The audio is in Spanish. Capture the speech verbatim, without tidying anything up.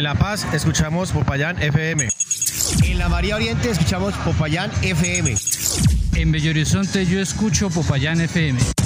En La Paz escuchamos Popayán F M. En la María Oriente escuchamos Popayán F M. En Belo Horizonte yo escucho Popayán F M.